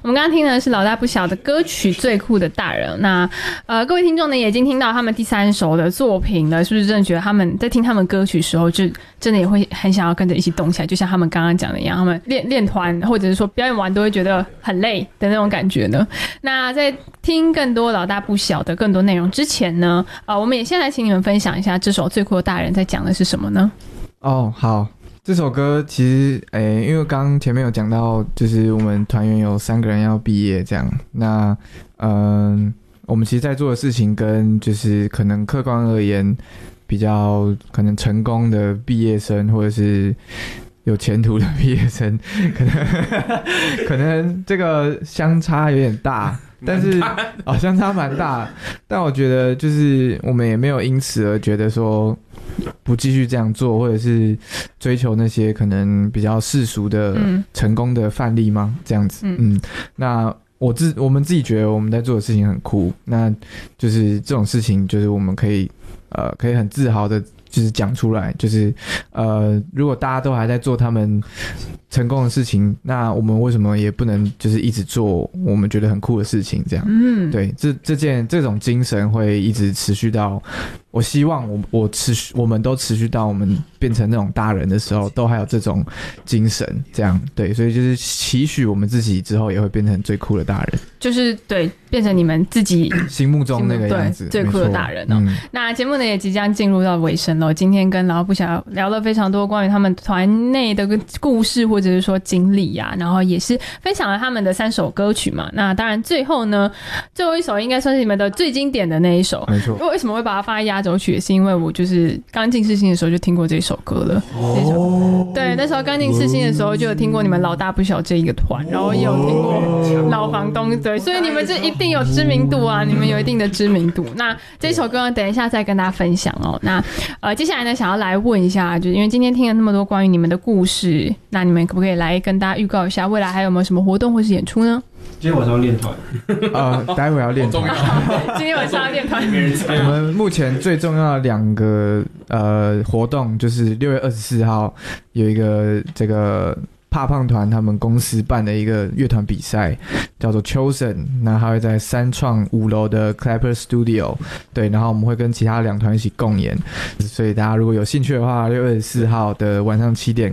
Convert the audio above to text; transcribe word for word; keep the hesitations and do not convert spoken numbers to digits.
我们刚刚听的是老大不小的歌曲《最酷的大人》。那呃，各位听众呢，也已经听到他们第三首的作品了，是不是真的觉得他们在听他们歌曲的时候，就真的也会很想要跟着一起动起来？就像他们刚刚讲的一样，他们练练团或者是说表演完都会觉得很累的那种感觉呢。那在听更多老大不小的更多内容之前呢，呃，我们也先来请你们分享一下这首《最酷的大人》在讲的是什么呢？ 哦，好。这首歌其实，诶，因为刚刚前面有讲到，就是我们团员有三个人要毕业这样。那，嗯，我们其实在做的事情跟就是可能客观而言比较可能成功的毕业生，或者是有前途的毕业生，可能可能这个相差有点大。但是哦，相差蛮大，但我觉得就是我们也没有因此而觉得说不继续这样做，或者是追求那些可能比较世俗的成功的范例吗？这样子，嗯，那我自我们自己觉得我们在做的事情很酷，那就是这种事情，就是我们可以呃可以很自豪的。就是讲出来，就是呃，如果大家都还在做他们成功的事情，那我们为什么也不能就是一直做我们觉得很酷的事情？这样，嗯，对，这这件这种精神会一直持续到，我希望我我持续我们都持续到我们变成那种大人的时候，都还有这种精神，这样对，所以就是期许我们自己之后也会变成最酷的大人， 就是对，变成你们自己心目中那个样子， 最酷的大人哦。嗯、那节目呢也即将进入到尾声了。今天跟老大不小聊了非常多关于他们团内的故事或者是说经历啊，然后也是分享了他们的三首歌曲嘛。那当然最后呢，最后一首应该算是你们的最经典的那一首。 没错。 为什么会把它放在压轴曲？也是因为我就是刚进世新的时候就听过这首歌了。哦。对，那时候刚进世新的时候就有听过你们老大不小这一个团，然后也有听过老房东，对，所以你们这一定有知名度啊，你们有一定的知名度。那这首歌呢，等一下再跟大家分享哦。那呃，接下来呢，想要来问一下，就是因为今天听了那么多关于你们的故事，那你们可不可以来跟大家预告一下，未来还有没有什么活动或是演出呢？ 今天晚上要练团， 呃，待会要练团。 今天晚上要练团。 我们目前最重要的两个呃活动，就是六月二十四号有一个这个。怕胖团他们公司办的一个乐团比赛叫做 Chosen， 那他会在三创五楼的 Clapper Studio， 对，然后我们会跟其他两团一起共演，所以大家如果有兴趣的话，六月二十四号的晚上七点